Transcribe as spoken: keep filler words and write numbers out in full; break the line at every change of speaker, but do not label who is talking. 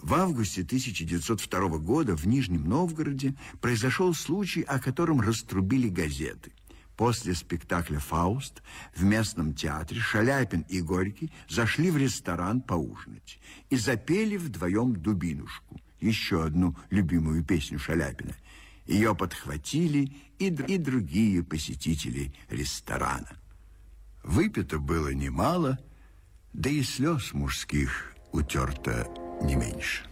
В августе тысяча девятьсот второго года в Нижнем Новгороде произошел случай, о котором раструбили газеты. После спектакля «Фауст» в местном театре Шаляпин и Горький зашли в ресторан поужинать и запели вдвоем «Дубинушку», еще одну любимую песню Шаляпина. Ее подхватили и, и другие посетители ресторана. Выпито было немало, да и слез мужских утерто не меньше.